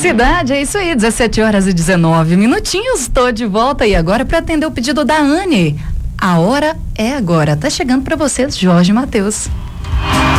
Cidade, é isso aí, 17h19. Estou de volta e agora para atender o pedido da Anne. A hora é agora. Tá chegando para vocês, Jorge Mateus.